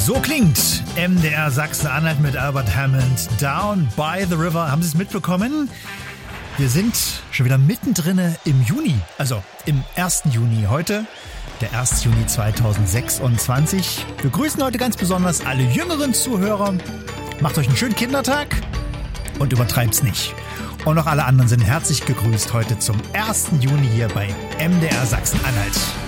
So klingt MDR Sachsen-Anhalt mit Albert Hammond. Down by the River. Haben Sie es mitbekommen? Wir sind schon wieder mittendrin im Juni, also im 1. Juni. Heute, der 1. Juni 2026. Wir grüßen heute ganz besonders alle jüngeren Zuhörer. Macht euch einen schönen Kindertag und übertreibt's nicht. Und auch alle anderen sind herzlich gegrüßt heute zum 1. Juni hier bei MDR Sachsen-Anhalt.